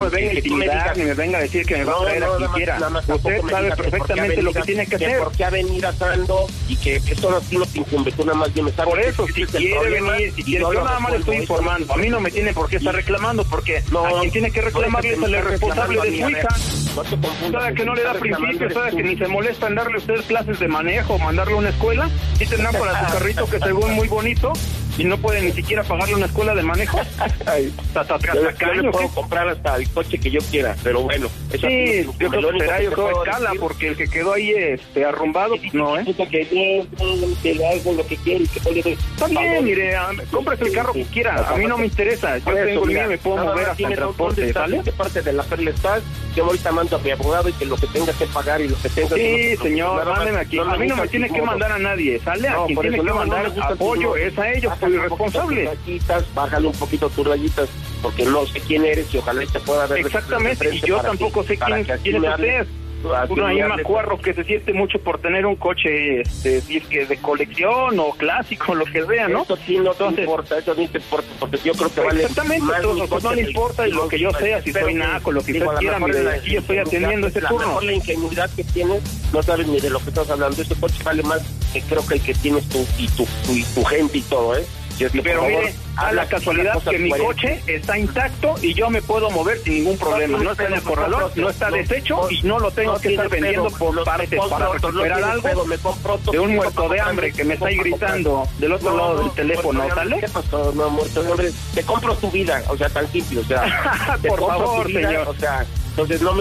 me venga a intimidar, ni me venga a decir que me va a traer a quien quiera. Usted sabe perfectamente lo que tiene que hacer. ¿Por qué ha venido asando y que eso no te incumbe? Tú nada más bien me sabes. Por eso, si quiere venir, yo nada más le estoy informando. A mí no me tiene por qué estar reclamando, porque a quien tiene que reclamarle es el responsable de su hija. Sabe que no le da principio, sabe que ni se molesta en darle a usted clases de manejo, mandarle a una escuela, y tendrán para su carrito que según muy bonito, y no puede ni siquiera pagarle una escuela de manejo. Yo le puedo comprar hasta el coche que yo quiera, pero bueno. Eso sí, yo creo que escala, porque el que quedó ahí arrumbado, no, que le hago lo que quiere y que puede. Está bien, mire, cómprese el carro que quiera, a mí no me interesa, yo tengo el mío y me puedo mover hasta el transporte, ¿sale? ¿Qué parte de la perla estás? Yo ahorita mando a mi abogado y que lo que tenga que pagar y lo que tenga Sí, señor, mándeme aquí. A mí no me tiene que mandar a nadie, ¿sale? A quien tiene que mandar apoyo es a ellos, soy responsable. Bájale un poquito tus rayitas, porque no sé quién eres y ojalá te pueda ver. Exactamente, y yo tampoco sé quién es usted. Uno ahí macuarro que se siente mucho por tener un coche de colección o clásico, lo que sea, ¿no? Eso sí no te importa, porque yo creo que vale. Exactamente, entonces no le importa lo que yo sea, si soy naco, lo que usted quiera, mire, aquí yo estoy atendiendo ese turno. Mejor la ingenuidad que tienes, no sabes ni de lo que estás hablando. Este coche vale más que creo que el que tienes tú y tu gente y todo, ¿eh? Pero mire, a la casualidad que mi coche está intacto y yo me puedo mover sin ningún problema. No está en el corredor, no está deshecho y no lo tengo que estar vendiendo por partes para recuperar algo de un muerto de hambre que me está ahí gritando del otro lado del teléfono, ¿sale? ¿Qué pasó? No, muerto de hambre. Te compro tu vida, o sea, tan simple, o sea. Por favor, señor. O sea, entonces no me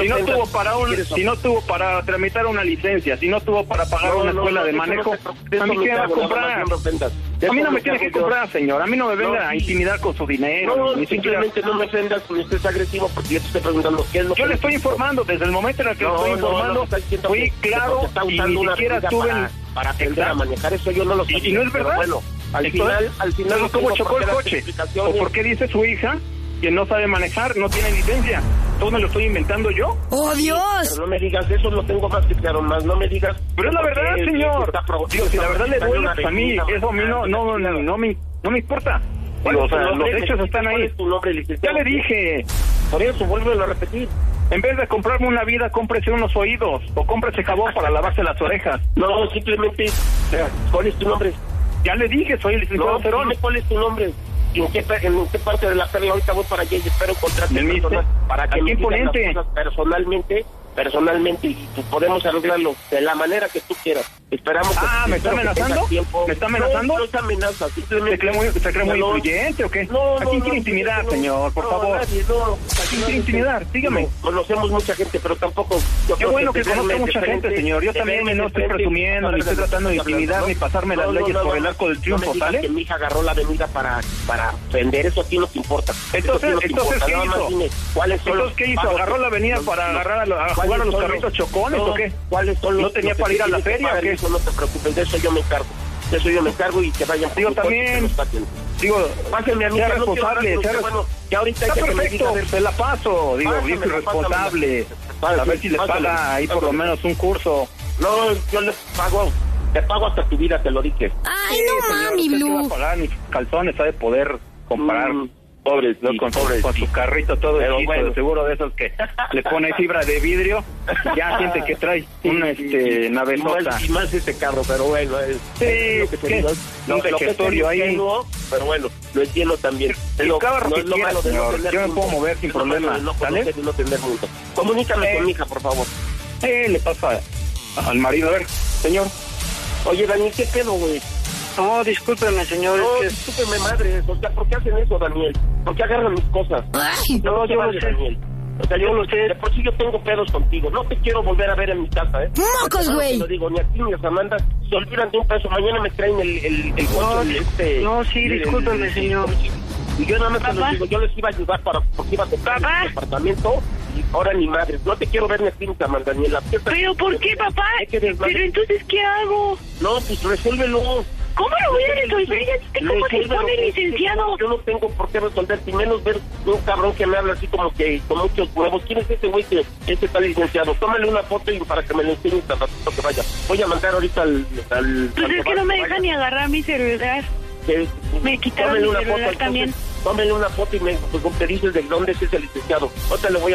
si no tuvo para tramitar una licencia, si no tuvo para pagar una escuela de manejo, a mí qué va a comprar. A mí no me tiene que comprar, señor. A mí no me venga a intimidar con su dinero. Ni simplemente no me ofendas cuando estés agresivo, porque yo te estoy preguntando qué es lo que... Yo le estoy informando, desde el momento en el que le estoy informando, fui claro y ni siquiera estuve para aprender a manejar eso, yo no lo sabía. Y no es verdad. Bueno, al final ¿cómo chocó el coche? ¿O por qué dice su hija que no sabe manejar, no tiene licencia? ¿Todo me lo estoy inventando yo? ¡Oh, Dios! Pero no me digas eso, lo tengo más que claro, más no me digas... Pero es la verdad, señor. Digo, si la verdad le duele, pues a mí, eso a mí no me importa. Digo, o sea, los hechos están ahí. ¿Cuál es tu nombre, licenciado? Ya le dije. Por eso, vuélvelo a repetir. En vez de comprarme una vida, cómprese unos oídos o cómprese jabón para lavarse las orejas. No, simplemente, ¿cuál es tu nombre? Ya le dije, soy el licenciado Cerón. ¿Cuál es tu nombre? ¿En qué parte de la perla ahorita voy para allá y espero encontrarte para que me digas las cosas personalmente y podemos arreglarlo de la manera que tú quieras? Esperamos que ¿me está amenazando? ¿Me está amenazando? No es amenaza, simplemente... ¿Se cree muy influyente o qué? ¿A quién quiere intimidar, señor? Por favor. ¿A quién quiere intimidar? Dígame. Conocemos mucha gente, pero tampoco... Qué bueno que conozca mucha gente, señor. Yo también no estoy presumiendo, ni estoy tratando de intimidar, ni pasarme las leyes por el arco del triunfo, ¿sale? Que mi hija agarró la avenida para vender, eso a ti no te importa. Entonces, ¿qué hizo? ¿Qué hizo? ¿Agarró la avenida para agarrar a jugar a los carritos chocones o qué? ¿Cuáles son los? ¿No tenía para ir a la feria o qué? Eso no te preocupes, de eso yo me encargo y que vayan. Digo, también, pásenme a mí, sea responsable, bueno, ya ahorita está perfecto, se la paso, digo, bien responsable, a ver si le paga ahí por lo menos un curso. No, yo te pago hasta tu vida, te lo dije. Ay, no mami, Blue. No va a pagar ni calzones, sabe poder comprar. Pobres, con su carrito todo hechizo, bueno, seguro de esos que le pone fibra de vidrio, ya siente que trae una navezota. Y más este carro, pero bueno, un vegetorio ahí. Pero bueno, lo entiendo también. El carro que quiera, señor, yo me puedo mover sin problema, ¿sale? Comunícame con mi hija, por favor. Le pasa al marido, a ver, señor. Oye, Daniel, ¿qué pedo, güey? No, discúlpeme, señor. No, discúlpeme, madre. O sea, ¿por qué hacen eso, Daniel? ¿Por qué agarran mis cosas? Ay, no, yo no sé. Daniel. O sea, yo no sé. De por sí yo tengo pedos contigo. No te quiero volver a ver en mi casa, ¿eh? ¡Mocos, güey! No digo, ni a ti ni a Samantha se olvidan de un peso. Mañana me traen el coche No, sí, discúlpeme, señor. Y yo nada más te lo digo, yo les iba a ayudar porque iba a comprar un departamento y ahora ni madre. No te quiero ver ni a ti ni a Samantha, ni en la fiesta. ¿Pero por qué, papá? Pero entonces, ¿qué hago? No, pues resuélvelo. ¿Cómo lo voy a resolver? ¿Ya viste cómo se pone el licenciado? Yo no tengo por qué resolver, sin menos ver un cabrón que me habla así como que con muchos huevos. ¿Quién es ese güey que está licenciado? Tómale una foto y para que me lo enseñe tan ratito que vaya. Voy a mandar ahorita al pues es que no me dejan ni agarrar mi celular. Me quitaron mi celular también. Tómale una foto y me dices de dónde es ese licenciado. Ahorita le voy a